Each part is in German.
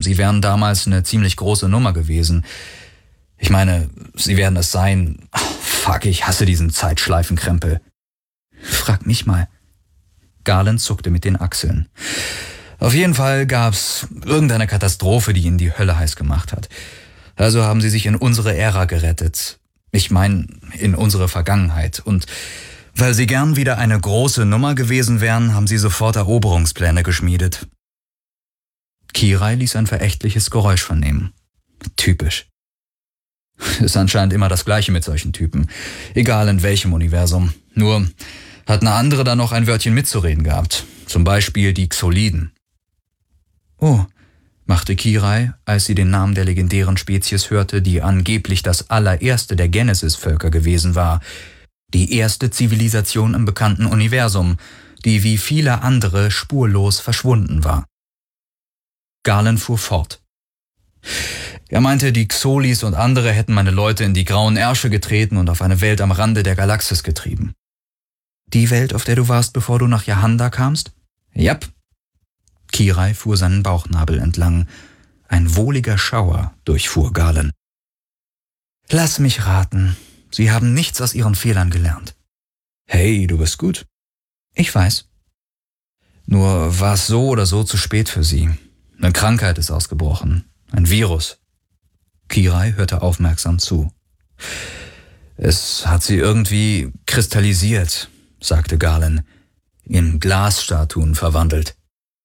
Sie wären damals eine ziemlich große Nummer gewesen. Ich meine, sie werden es sein. Fuck, ich hasse diesen Zeitschleifenkrempel. Frag mich mal. Garland zuckte mit den Achseln. Auf jeden Fall gab's irgendeine Katastrophe, die ihnen die Hölle heiß gemacht hat. Also haben sie sich in unsere Ära gerettet. Ich meine, in unsere Vergangenheit. Und weil sie gern wieder eine große Nummer gewesen wären, haben sie sofort Eroberungspläne geschmiedet. Kirai ließ ein verächtliches Geräusch vernehmen. Typisch. Ist anscheinend immer das Gleiche mit solchen Typen. Egal in welchem Universum. Nur hat eine andere da noch ein Wörtchen mitzureden gehabt. Zum Beispiel die Xoliden. Oh, machte Kirai, als sie den Namen der legendären Spezies hörte, die angeblich das allererste der Genesis-Völker gewesen war. Die erste Zivilisation im bekannten Universum, die wie viele andere spurlos verschwunden war. Garland fuhr fort. Er meinte, die Xolis und andere hätten meine Leute in die grauen Ärsche getreten und auf eine Welt am Rande der Galaxis getrieben. Die Welt, auf der du warst, bevor du nach Jahanda kamst? Japp. Kirai fuhr seinen Bauchnabel entlang. Ein wohliger Schauer durchfuhr Garland. Lass mich raten. Sie haben nichts aus ihren Fehlern gelernt. Hey, du bist gut. Ich weiß. Nur war es so oder so zu spät für sie. Eine Krankheit ist ausgebrochen. Ein Virus. Kirai hörte aufmerksam zu. Es hat sie irgendwie kristallisiert, sagte Garland, in Glasstatuen verwandelt.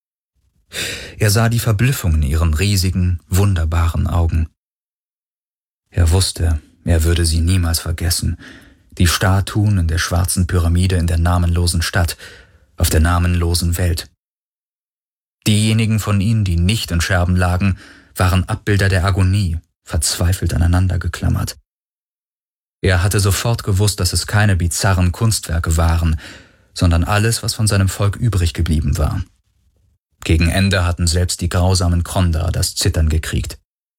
Er sah die Verblüffung in ihren riesigen, wunderbaren Augen. Er wusste, er würde sie niemals vergessen, die Statuen in der schwarzen Pyramide in der namenlosen Stadt, auf der namenlosen Welt. Diejenigen von ihnen, die nicht in Scherben lagen, waren Abbilder der Agonie, verzweifelt aneinander geklammert. Er hatte sofort gewusst, dass es keine bizarren Kunstwerke waren, sondern alles, was von seinem Volk übrig geblieben war. Gegen Ende hatten selbst die grausamen Kronda das Zittern gekriegt.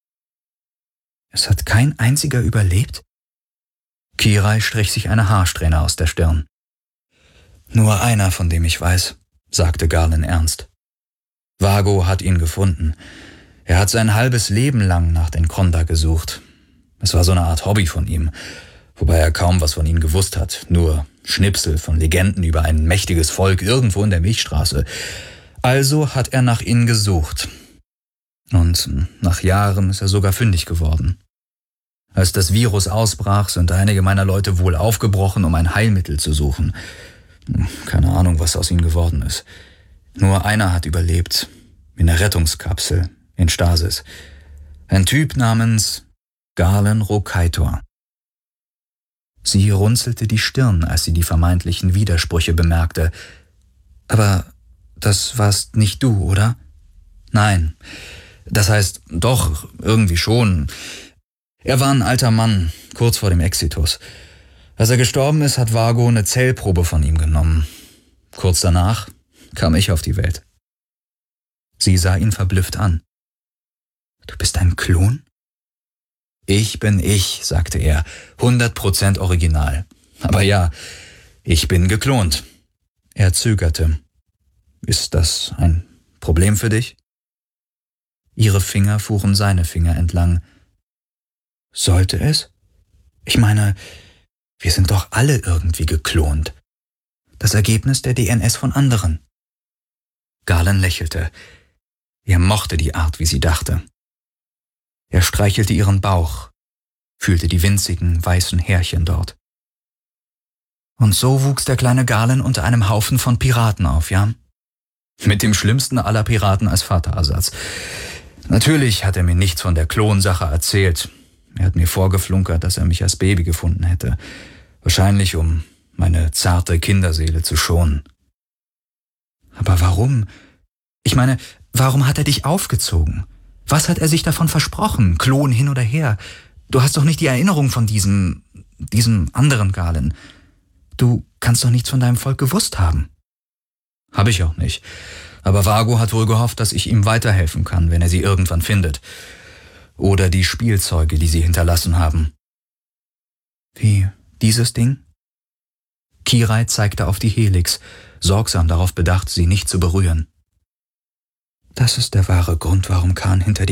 Es hat kein einziger überlebt? Kirai strich sich eine Haarsträhne aus der Stirn. Nur einer, von dem ich weiß, sagte Garland ernst. Vago hat ihn gefunden. Er hat sein halbes Leben lang nach den Kronda gesucht. Es war so eine Art Hobby von ihm, wobei er kaum was von ihnen gewusst hat, nur Schnipsel von Legenden über ein mächtiges Volk irgendwo in der Milchstraße. Also hat er nach ihnen gesucht. Und nach Jahren ist er sogar fündig geworden. Als das Virus ausbrach, sind einige meiner Leute wohl aufgebrochen, um ein Heilmittel zu suchen. Keine Ahnung, was aus ihnen geworden ist. Nur einer hat überlebt, in der Rettungskapsel, in Stasis. Ein Typ namens Garland Rokaitor. Sie runzelte die Stirn, als sie die vermeintlichen Widersprüche bemerkte. Aber das warst nicht du, oder? Nein. Das heißt, doch, irgendwie schon. Er war ein alter Mann, kurz vor dem Exitus. Als er gestorben ist, hat Vago eine Zellprobe von ihm genommen. Kurz danach kam ich auf die Welt. Sie sah ihn verblüfft an. Du bist ein Klon? Ich bin ich, sagte er, 100% original. Aber ja, ich bin geklont. Er zögerte. Ist das ein Problem für dich? Ihre Finger fuhren seine Finger entlang. Sollte es? Ich meine, wir sind doch alle irgendwie geklont. Das Ergebnis der DNS von anderen. Garland lächelte. Er mochte die Art, wie sie dachte. Er streichelte ihren Bauch, fühlte die winzigen, weißen Härchen dort. Und so wuchs der kleine Garland unter einem Haufen von Piraten auf, ja? Mit dem schlimmsten aller Piraten als Vaterersatz. Natürlich hat er mir nichts von der Klonsache erzählt. Er hat mir vorgeflunkert, dass er mich als Baby gefunden hätte. Wahrscheinlich, um meine zarte Kinderseele zu schonen. Aber warum? Ich meine, warum hat er dich aufgezogen? Was hat er sich davon versprochen? Klon hin oder her? Du hast doch nicht die Erinnerung von diesem anderen Garland. Du kannst doch nichts von deinem Volk gewusst haben. Habe ich auch nicht. Aber Vago hat wohl gehofft, dass ich ihm weiterhelfen kann, wenn er sie irgendwann findet. Oder die Spielzeuge, die sie hinterlassen haben. Wie, dieses Ding? Kirai zeigte auf die Helix, sorgsam darauf bedacht, sie nicht zu berühren. Das ist der wahre Grund, warum Khan hinter